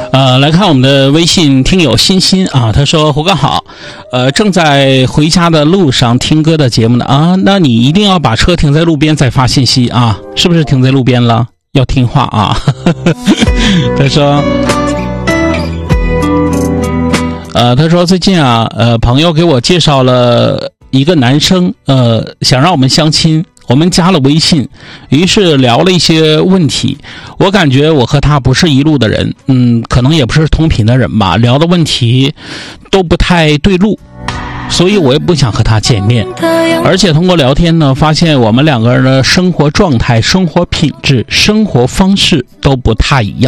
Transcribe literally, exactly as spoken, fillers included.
呃，来看我们的微信听友欣欣啊，他说胡哥好，呃，正在回家的路上听歌的节目呢啊，那你一定要把车停在路边再发信息啊，是不是停在路边了？要听话啊。他说，呃，他说最近啊，呃，朋友给我介绍了一个男生，呃，想让我们相亲。我们加了微信，于是聊了一些问题。我感觉我和他不是一路的人，嗯，可能也不是同频的人吧，聊的问题都不太对路，所以我也不想和他见面。而且通过聊天呢，发现我们两个人的生活状态、生活品质、生活方式都不太一样。